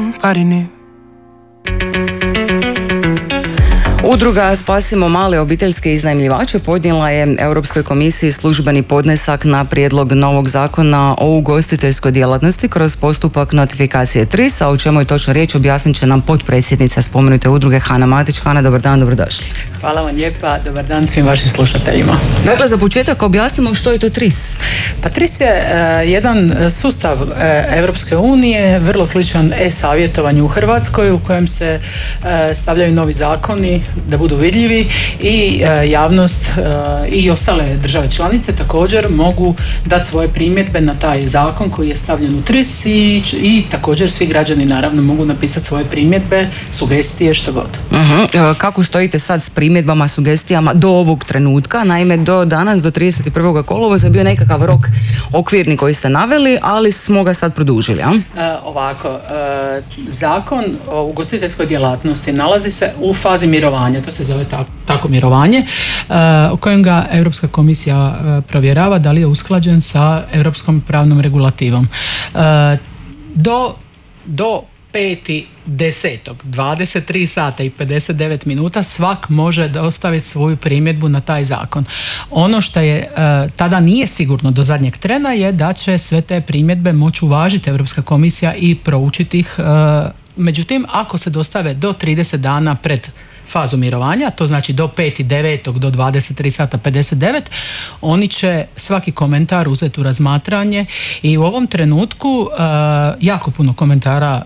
nobody knew. Udruga Spasimo male obiteljske iznajmljivače podnijela je Europskoj komisiji službeni podnesak na prijedlog novog zakona o ugostiteljskoj djelatnosti kroz postupak notifikacije TRIS, a o čemu je točno riječ objasnit će nam potpredsjednica spomenute udruge Hana Matić. Hana, dobar dan, dobrodošli. Hvala vam lijepa, dobar dan svim vašim slušateljima. Dakle, za početak objasnimo što je to TRIS. Pa TRIS je jedan sustav Europske unije, vrlo sličan e-savjetovanju u Hrvatskoj, u kojem se stavljaju novi zakoni da budu vidljivi i javnost i ostale države članice također mogu dati svoje primjedbe na taj zakon koji je stavljen u TRIS i također svi građani naravno mogu napisati svoje primjedbe, sugestije, što god. Kako stojite sad s primjedbama, sugestijama do ovog trenutka? Naime, do danas, do 31. kolovoza je bio nekakav rok okvirni koji ste naveli, ali smo ga sad produžili, a? Zakon o ugostiteljskoj djelatnosti nalazi se u fazi mirovanja, to se zove tako mirovanje, u kojem ga Europska komisija provjerava da li je usklađen sa europskom pravnom regulativom. Do 5.10. 23 sata i 59 minuta svak može dostaviti svoju primjedbu na taj zakon. Ono što je tada nije sigurno do zadnjeg trena je da će sve te primjedbe moći uvažiti Europska komisija i proučiti ih. Međutim, ako se dostave do 30 dana pred fazu mirovanja, to znači do 5.9. do 23 sata 59, oni će svaki komentar uzeti u razmatranje i u ovom trenutku jako puno komentara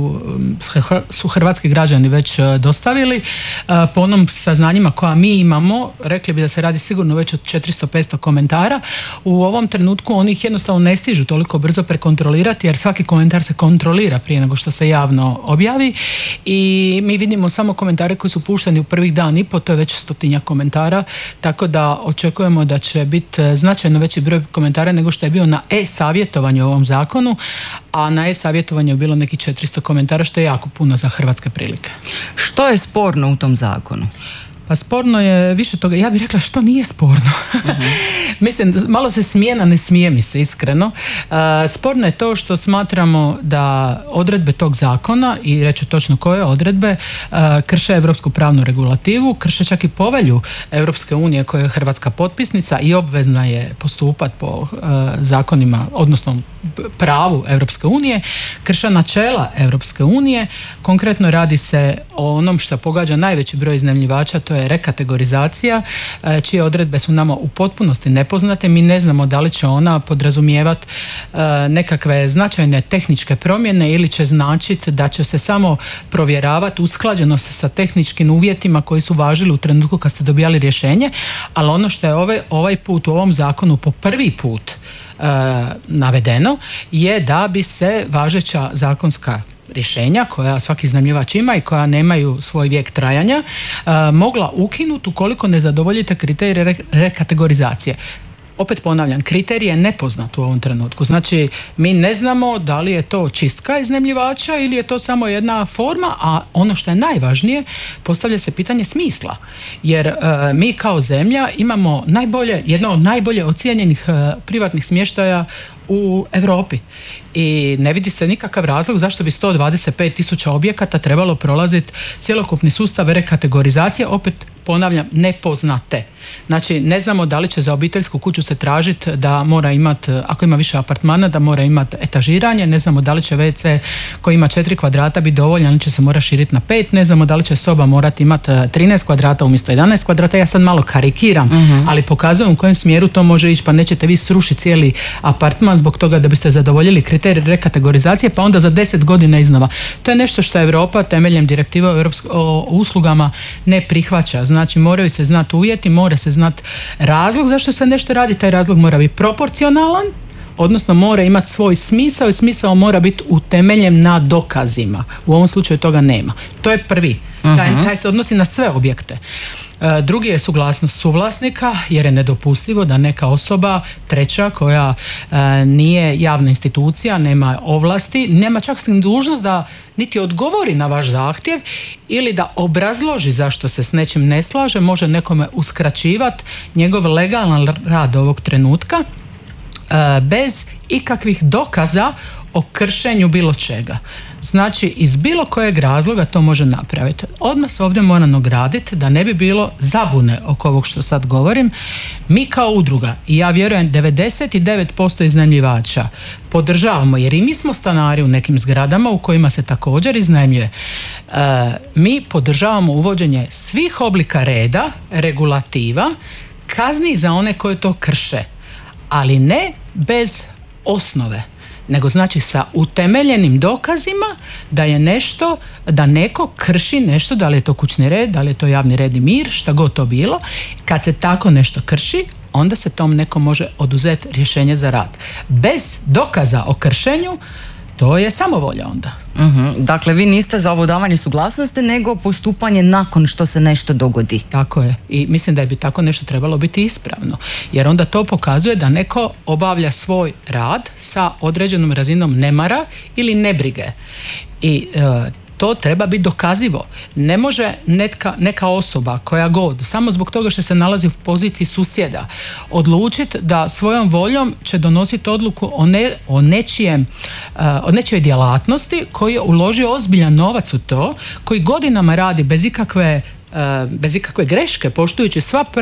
su hrvatski građani već dostavili. Po onom saznanjima koja mi imamo, rekli bi da se radi sigurno već od 400-500 komentara. U ovom trenutku oni ih jednostavno ne stižu toliko brzo prekontrolirati, jer svaki komentar se kontrolira prije nego što se javno objavi i mi vidimo samo komentare koji su pušteni u prvih dan i po, to je već 100-tinjak komentara, tako da očekujemo da će biti značajno veći broj komentara nego što je bio na e-savjetovanju o ovom zakonu, a na e-savjetovanju je bilo nekih 400 komentara, što je jako puno za hrvatske prilike. Što je sporno u tom zakonu? Pa sporno je više toga, ja bih rekla što nije sporno. Mislim, malo se smije, ne smije mi se iskreno. Sporno je to što smatramo da odredbe tog zakona, i reću točno koje odredbe, krše europsku pravnu regulativu, krše čak i povelju Europske unije koje je Hrvatska potpisnica i obvezna je postupati po zakonima, odnosno pravu Europske unije, krše načela Europske unije. Konkretno radi se o onom što pogađa najveći broj iznajmljivača, to je rekategorizacija, čije odredbe su nama u potpunosti nepoznate. Mi ne znamo da li će ona podrazumijevati nekakve značajne tehničke promjene ili će značiti da će se samo provjeravati usklađenost sa tehničkim uvjetima koji su važili u trenutku kad ste dobijali rješenje, ali ono što je ovaj put u ovom zakonu po prvi put navedeno je da bi se važeća zakonska rješenja koja svaki iznajmljivač ima i koja nemaju svoj vijek trajanja mogla ukinuti ukoliko ne zadovoljite kriterije rekategorizacije. Opet ponavljam, kriterij je nepoznat u ovom trenutku. Znači, mi ne znamo da li je to čistka iznajmljivača ili je to samo jedna forma, a ono što je najvažnije, postavlja se pitanje smisla. Jer mi kao zemlja imamo jedno od najbolje ocijenjenih privatnih smještaja u Europi. I ne vidi se nikakav razlog zašto bi 125.000 objekata trebalo prolaziti cjelokupni sustav rekategorizacije, opet ponavljam, nepoznate. Znači, ne znamo da li će za obiteljsku kuću se tražiti da mora imati, ako ima više apartmana, da mora imati etažiranje, ne znamo da li će WC koji ima 4 kvadrata biti dovoljan ili će se mora širiti na 5, ne znamo da li će soba morati imati 13 kvadrata umjesto 11 kvadrata, ja sad malo karikiram, ali pokazujem u kojem smjeru to može ići, pa nećete vi srušiti cijeli apartman zbog toga da biste zadovoljili kriterij rekategorizacije, pa onda za 10 godina iznova. To je nešto što Europa temeljem direktiva o uslugama ne prihvaća. Znači, moraju se znati uvjeti, mora se znati razlog zašto se nešto radi, taj razlog mora biti proporcionalan, odnosno mora imati svoj smisao i smisao mora biti utemeljen na dokazima. U ovom slučaju toga nema. To je prvi. Taj se odnosi na sve objekte. Drugi je suglasnost suvlasnika, jer je nedopustivo da neka osoba treća koja nije javna institucija, nema ovlasti, nema čak ni dužnost da niti odgovori na vaš zahtjev ili da obrazloži zašto se s nečim ne slaže, može nekome uskraćivati njegov legalan rad ovog trenutka bez ikakvih dokaza o kršenju bilo čega. znači iz bilo kojeg razloga to može napraviti. Odmah se ovdje mora nagraditi da ne bi bilo zabune oko ovog što sad govorim. Mi kao udruga, i ja vjerujem 99% iznajmljivača podržavamo, jer i mi smo stanari u nekim zgradama u kojima se također iznajmljuje. Mi podržavamo uvođenje svih oblika reda, regulativa, kazni za one koje to krše, ali ne bez osnove, nego znači sa utemeljenim dokazima da je nešto, da neko krši nešto, da li je to kućni red, da li je to javni red i mir, šta god to bilo. Kad se tako nešto krši, onda se tom nekom može oduzeti rješenje za rad. Bez dokaza o kršenju, to je samovolja onda. Dakle, vi niste za ovo davanje suglasnosti, nego postupanje nakon što se nešto dogodi. Tako je. I mislim da bi tako nešto trebalo biti ispravno. Jer onda to pokazuje da neko obavlja svoj rad sa određenom razinom nemara ili nebrige. I to treba biti dokazivo. Ne može neka osoba koja god, samo zbog toga što se nalazi u poziciji susjeda, odlučiti da svojom voljom će donositi odluku o nečijoj djelatnosti, koji je uložio ozbiljan novac u to, koji godinama radi bez ikakve greške, poštujući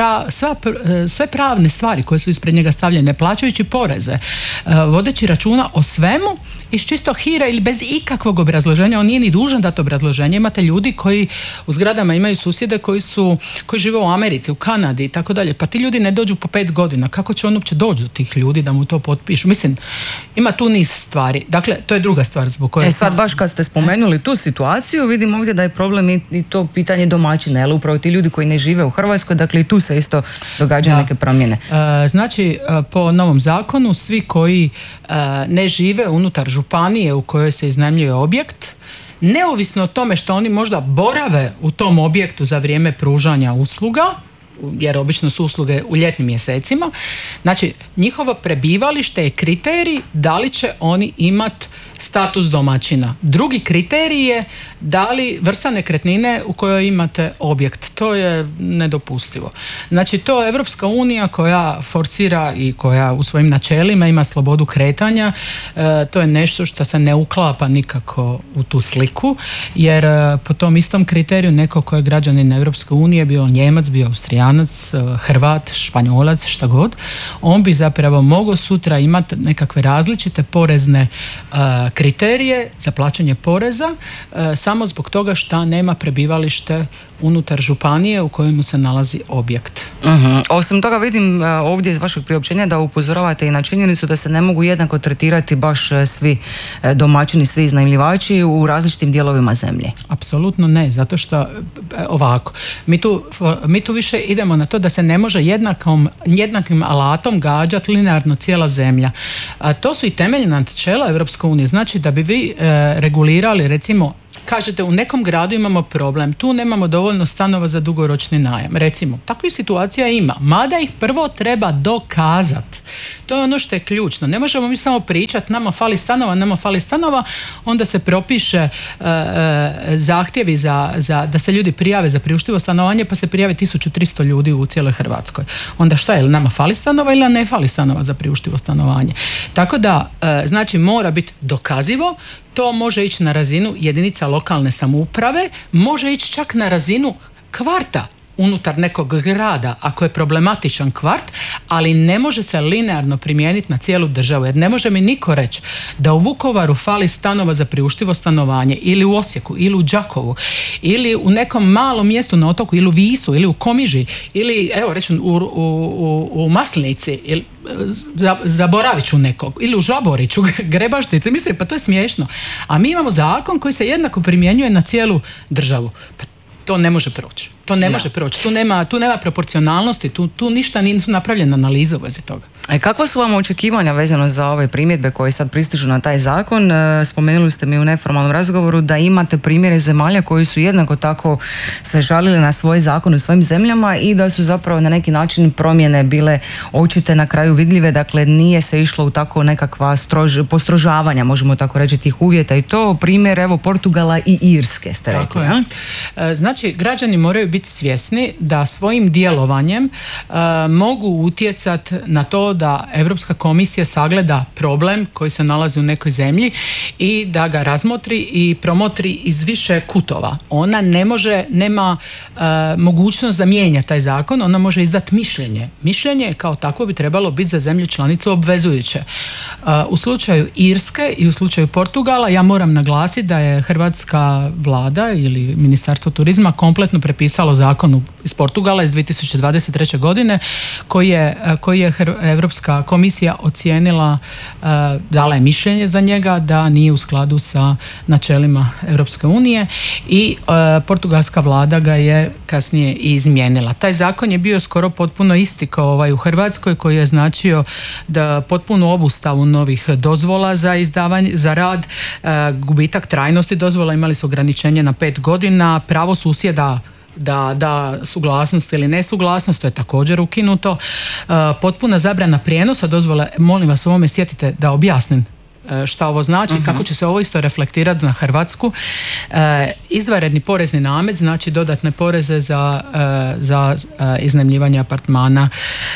sve pravne stvari koje su ispred njega stavljene, plaćajući poreze, vodeći računa o svemu iz čistog hira ili bez ikakvog obrazloženja. On nije ni dužan dati obrazloženje. Imate ljudi koji u zgradama imaju susjede koji žive u Americi, u Kanadi i tako dalje. Pa ti ljudi ne dođu po 5 godina. Kako će on uopće doći do tih ljudi da mu to potpišu? Mislim, ima tu niz stvari. Dakle, to je druga stvar zbog koje... Sad baš kad ste spomenuli tu situaciju, vidim ovdje da je problem i to pitanje domaćina, jel? Upravo ti ljudi koji ne žive u Hrvatskoj, dakle i tu se isto događaju neke promjene. Znači, po novom zakonu, svi koji ne žive unutar županije u kojoj se iznajmljuje objekt, neovisno o tome što oni možda borave u tom objektu za vrijeme pružanja usluga, jer obično su usluge u ljetnim mjesecima, znači njihovo prebivalište je kriterij da li će oni imati status domaćina. Drugi kriterij je da li vrsta nekretnine u kojoj imate objekt. To je nedopustivo. Znači, to je Europska unija koja forsira i koja u svojim načelima ima slobodu kretanja. To je nešto što se ne uklapa nikako u tu sliku, jer po tom istom kriteriju neko ko je građanin Europske unije, bio Njemac, bio Austrijanac, Hrvat, Španjolac, šta god, on bi zapravo mogao sutra imati nekakve različite porezne kriterije za plaćanje poreza samo zbog toga što nema prebivalište unutar županije u kojemu se nalazi objekt. Osim toga vidim ovdje iz vašeg priopćenja da upozoravate i na činjenicu da se ne mogu jednako tretirati baš svi domaćini, svi iznajmljivači u različitim dijelovima zemlje. Apsolutno ne, zato što ovako, mi tu više idemo na to da se ne može jednakim alatom gađati linearno cijela zemlja. To su i temeljna načela Europske unije. Znači da bi vi regulirali, recimo, kažete u nekom gradu imamo problem, tu nemamo dovoljno stanova za dugoročni najam. Recimo, takvih situacija ima, mada ih prvo treba dokazati. To je ono što je ključno. Ne možemo mi samo pričati nama fali stanova, onda se propiše zahtjevi da se ljudi prijave za priuštivo stanovanje, pa se prijave 1300 ljudi u cijeloj Hrvatskoj. Onda šta je, nama fali stanova ili ne fali stanova za priuštivo stanovanje? Tako da, znači, mora biti dokazivo. To može ići na razinu jedinica lokalne samouprave, može ići čak na razinu kvarta unutar nekog grada ako je problematičan kvart, ali ne može se linearno primijeniti na cijelu državu, jer ne može mi niko reći da u Vukovaru fali stanova za priuštivo stanovanje, ili u Osijeku, ili u Đakovu, ili u nekom malom mjestu na otoku, ili u Visu, ili u Komiži, ili evo reći u Maslenici, ili zaboravit ću nekog, ili u Žaboriću, Grebaštici, mislim, pa to je smiješno. A mi imamo zakon koji se jednako primjenjuje na cijelu državu. Pa to ne može proći. Tu nema proporcionalnosti, tu ništa nisu napravljene analize u vezi toga. Kakva su vam očekivanja vezano za ove primjedbe koje sad pristižu na taj zakon? Spomenuli ste mi u neformalnom razgovoru da imate primjere zemalja koji su jednako tako se žalili na svoj zakon u svojim zemljama i da su zapravo na neki način promjene bile očite, na kraju vidljive, dakle nije se išlo u tako nekakva postrožavanja, možemo tako reći, tih uvjeta, i to primjer evo Portugala i Irske ste rekli. Znači, građani moraju biti biti svjesni da svojim djelovanjem mogu utjecati na to da Europska komisija sagleda problem koji se nalazi u nekoj zemlji i da ga razmotri i promotri iz više kutova. Ona nema mogućnost da mijenja taj zakon, ona može izdati mišljenje. Mišljenje kao takvo bi trebalo biti za zemlju članicu obvezujuće. U slučaju Irske i u slučaju Portugala ja moram naglasiti da je hrvatska vlada ili Ministarstvo turizma kompletno prepisalo zakon iz Portugala iz 2023. godine koji je Europska komisija ocijenila, dala je mišljenje za njega da nije u skladu sa načelima Europske unije i portugalska vlada ga je kasnije i izmijenila. Taj zakon je bio skoro potpuno isti kao ovaj u Hrvatskoj, koji je značio da potpunu obustavu novih dozvola za izdavanje, za rad, gubitak trajnosti dozvola, imali su ograničenje na 5 godina, pravo susjeda da suglasnost ili nesuglasnost, to je također ukinuto, potpuna zabrana prijenosa dozvola. Molim vas, ovome sjetite da objasnim šta ovo znači, kako će se ovo isto reflektirati na Hrvatsku. Izvanredni porezni namet znači dodatne poreze za iznajmljivanje apartmana.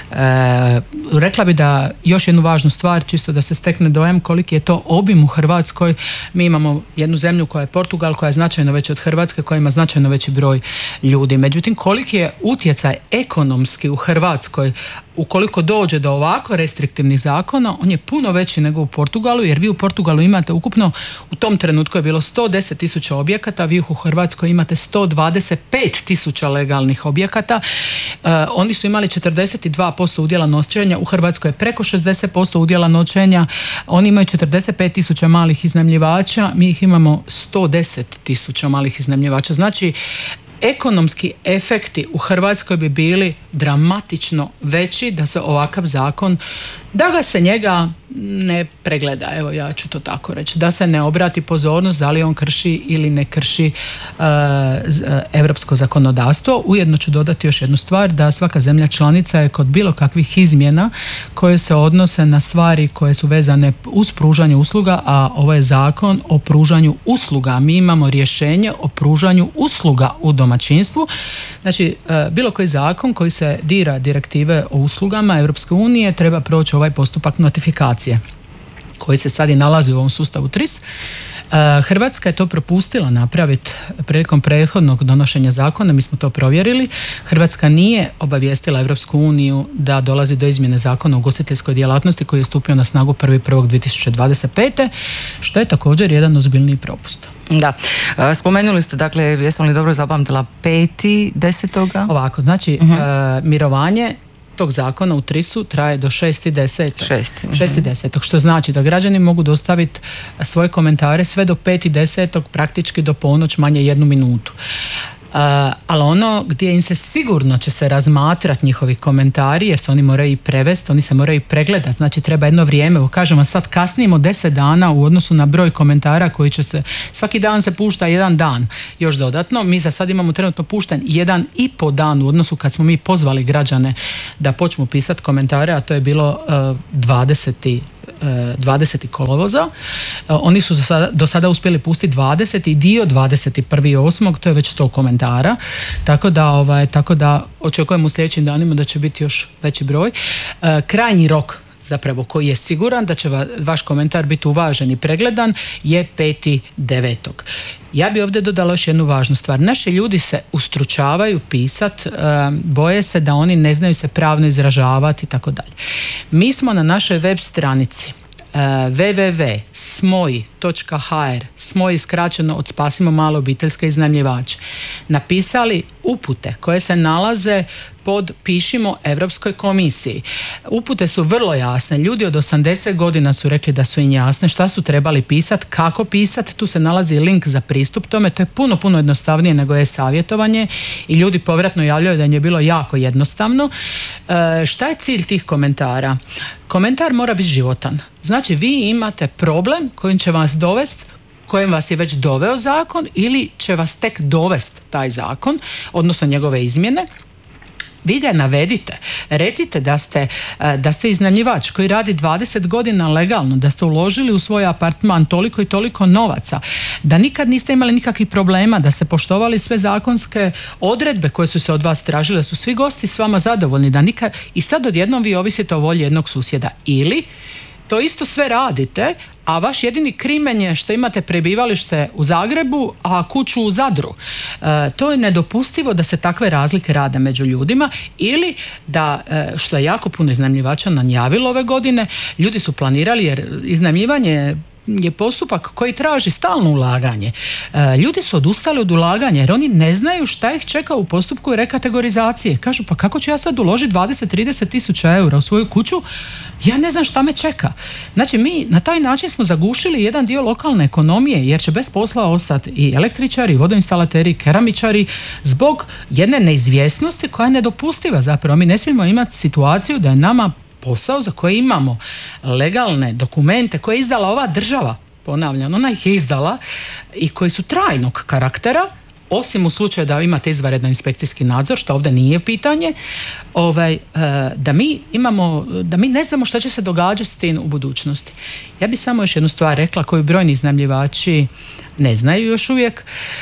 Rekla bi da još jednu važnu stvar, čisto da se stekne dojam koliki je to obim u Hrvatskoj. Mi imamo jednu zemlju koja je Portugal, koja je značajno veća od Hrvatske, koja ima značajno veći broj ljudi. Međutim, koliki je utjecaj ekonomski u Hrvatskoj ukoliko dođe do ovako restriktivnih zakona, on je puno veći nego u Portugalu, jer vi u Portugalu imate ukupno, u tom trenutku je bilo 110.000 objekata, vi u Hrvatskoj imate 125.000 legalnih objekata. Oni su imali 42% udjela noćenja, u Hrvatskoj je preko 60% udjela noćenja, oni imaju 45.000 malih iznajmljivača, mi ih imamo 110.000 malih iznajmljivača. Znači, ekonomski efekti u Hrvatskoj bi bili dramatično veći da se ovakav zakon, da ga se njega ne pregleda, evo ja ću to tako reći, da se ne obrati pozornost da li on krši ili ne krši europsko zakonodavstvo. Ujedno ću dodati još jednu stvar, da svaka zemlja članica je kod bilo kakvih izmjena koje se odnose na stvari koje su vezane uz pružanje usluga, a ovo je zakon o pružanju usluga. Mi imamo rješenje o pružanju usluga u domaćinstvu. Znači, bilo koji zakon koji se dira direktive o uslugama Europske unije treba proći ovaj postupak notifikacije koji se sad i nalazi u ovom sustavu TRIS. Hrvatska je to propustila napraviti prilikom prethodnog donošenja zakona, mi smo to provjerili. Hrvatska nije obavijestila Europsku uniju da dolazi do izmjene zakona o ugostiteljskoj djelatnosti koji je stupio na snagu 1.1.2025. što je također jedan ozbiljniji propust. Da. Spomenuli ste, dakle, jesam li dobro zapamtila, 5.10. Ovako, znači mirovanje tog zakona u TRIS-u traje do 6.10. 6.10. Što znači da građani mogu dostaviti svoje komentare sve do 5.10. praktički do ponoć, manje 1 minutu. Ali ono gdje im se sigurno će se razmatrati njihovi komentari, jer se oni moraju i prevesti, oni se moraju i pregledati, znači treba jedno vrijeme. Evo kažemo, sad kasnimo 10 dana u odnosu na broj komentara koji će se, svaki dan se pušta 1 dan još dodatno. Mi za sad imamo trenutno pušten 1,5 dan u odnosu kad smo mi pozvali građane da počnu pisati komentare, a to je bilo 20. kolovoza. Oni su do sada uspjeli pustiti 20 i dio 21.8. to je već 100 komentara, tako da očekujemo u sljedećim danima da će biti još veći broj. Krajnji rok zapravo koji je siguran da će vaš komentar biti uvažen i pregledan je 5.9. Ja bi ovdje dodala još jednu važnu stvar. Naši ljudi se ustručavaju pisat, boje se da oni ne znaju se pravno izražavati i tako dalje. Mi smo na našoj web stranici www.smoj.hr, smoj skraćeno od Spasimo male obiteljske iznajmljivače, napisali upute koje se nalaze pod Pišimo Europskoj komisiji. Upute su vrlo jasne. Ljudi od 80 godina su rekli da su im jasne šta su trebali pisati, kako pisati. Tu se nalazi link za pristup tome. To je puno jednostavnije nego je savjetovanje i ljudi povratno javljaju da im je bilo jako jednostavno. Šta je cilj tih komentara? Komentar mora biti životan. Znači, vi imate problem kojim će vas dovesti, kojem vas je već doveo zakon ili će vas tek dovesti taj zakon, odnosno njegove izmjene. Vi ga navedite. Recite da ste iznajmljivač koji radi 20 godina legalno, da ste uložili u svoj apartman toliko i toliko novaca, da nikad niste imali nikakvih problema, da ste poštovali sve zakonske odredbe koje su se od vas tražile, su svi gosti s vama zadovoljni, da nikad, i sad odjednom vi ovisite o volji jednog susjeda. Ili to isto sve radite, a vaš jedini krimen je što imate prebivalište u Zagrebu, a kuću u Zadru. To je nedopustivo da se takve razlike rade među ljudima, ili da, što je jako puno iznajmljivača nanjavilo ove godine, ljudi su planirali, jer iznajmljivanje je postupak koji traži stalno ulaganje. Ljudi su odustali od ulaganja jer oni ne znaju šta ih čeka u postupku rekategorizacije. Kažu, pa kako ću ja sad uložiti 20-30 tisuća eura u svoju kuću? Ja ne znam šta me čeka. Znači, mi na taj način smo zagušili jedan dio lokalne ekonomije, jer će bez posla ostati i električari, i vodoinstalateri, i keramičari, zbog jedne neizvjesnosti koja je nedopustiva zapravo. Mi ne smijemo imati situaciju da je nama posao za koji imamo legalne dokumente koje je izdala ova država, ponavljam, ona ih je izdala, i koji su trajnog karaktera, osim u slučaju da imate izvanredan inspekcijski nadzor, što ovdje nije pitanje, da mi ne znamo što će se događati s tim u budućnosti. Ja bih samo još jednu stvar rekla koju brojni iznajmljivači ne znaju još uvijek,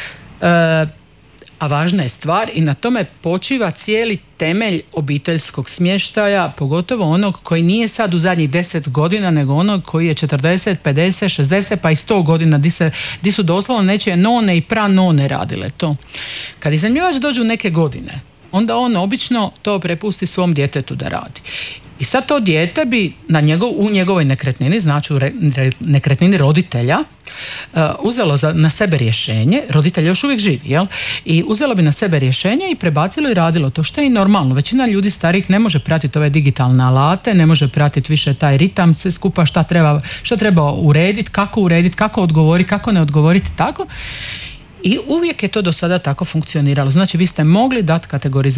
a važna je stvar, i na tome počiva cijeli temelj obiteljskog smještaja, pogotovo onog koji nije sad u zadnjih 10 godina, nego onog koji je 40, 50, 60 pa i 100 godina, di su doslovno nečije none i pranone radile to. Kad iznajmljivač dođe u neke godine, onda on obično to prepusti svom djetetu da radi. I sad to dijete bi u njegovoj nekretnini, znači u nekretnini roditelja, uzelo na sebe rješenje, roditelj još uvijek živi, jel? I uzelo bi na sebe rješenje i prebacilo i radilo to, što je i normalno. Većina ljudi starih ne može pratiti ove digitalne alate, ne može pratiti više taj ritam, sve skupa šta treba urediti, kako odgovoriti, kako ne odgovoriti, tako. I uvijek je to do sada tako funkcioniralo. Znači, vi ste mogli dati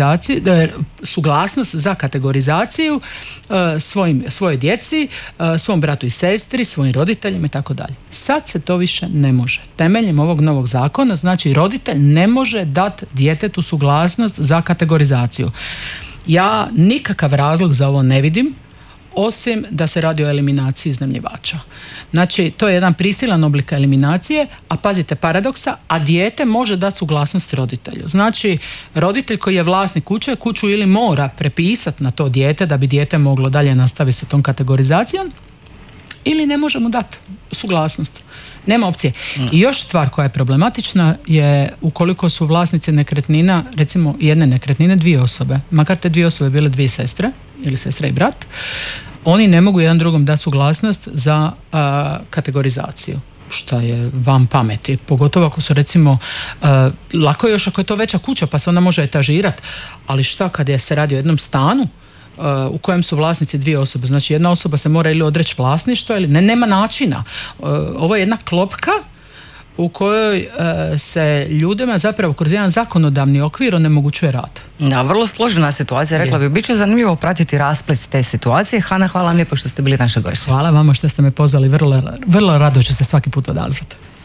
suglasnost za kategorizaciju svojoj djeci, svom bratu i sestri, svojim roditeljima i tako dalje. Sad se to više ne može. Temeljem ovog novog zakona, znači, roditelj ne može dati djetetu suglasnost za kategorizaciju. Ja nikakav razlog za ovo ne vidim, osim da se radi o eliminaciji iznajmljivača. Znači, to je jedan prisilan oblik eliminacije, a pazite paradoksa, a dijete može dati suglasnost roditelju. Znači, roditelj koji je vlasnik kuću ili mora prepisati na to dijete da bi dijete moglo dalje nastaviti sa tom kategorizacijom, ili ne može mu dati suglasnost. Nema opcije. I još stvar koja je problematična je ukoliko su vlasnici nekretnina, recimo jedne nekretnine, dvije osobe, makar te dvije osobe bile dvije sestre ili sestra i brat, oni ne mogu jedan drugom dati suglasnost za kategorizaciju, što je van pameti. Pogotovo ako su, recimo, lako je još ako je to veća kuća pa se ona može etažirati, ali šta kad se radi o jednom stanu u kojem su vlasnici dvije osobe, znači jedna osoba se mora ili odreći vlasništva ili nema načina. Ovo je jedna klopka u kojoj se ljudima zapravo kroz jedan zakonodavni okvir onemogućuje rad. Da, vrlo složena situacija, rekla bih. Biće zanimljivo pratiti rasplet te situacije. Hana, hvala vam lijepo što ste bili naša gošća. Hvala vama što ste me pozvali, vrlo rado ću se svaki put odazvati.